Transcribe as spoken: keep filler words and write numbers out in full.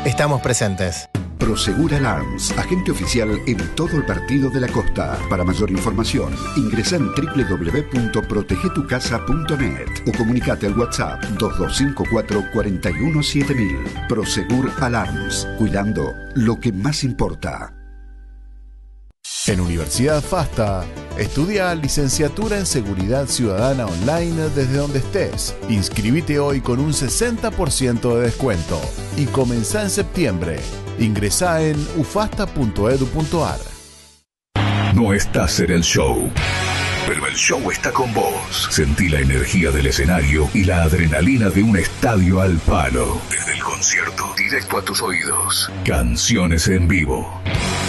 estamos presentes. Prosegur Alarms, agente oficial en todo el partido de la costa. Para mayor información, ingresa en doble u doble u doble u punto protege tu casa punto net o comunicate al WhatsApp dos dos cinco cuatro, cuatro uno siete mil. Prosegur Alarms, cuidando lo que más importa. En Universidad FASTA, estudia licenciatura en Seguridad Ciudadana online desde donde estés. Inscribite hoy con un sesenta por ciento de descuento y comenzá en septiembre. Ingresá en ufasta punto edu punto ar. No estás en el show, pero el show está con vos. Sentí la energía del escenario y la adrenalina de un estadio al palo. Desde el concierto, directo a tus oídos. Canciones en vivo.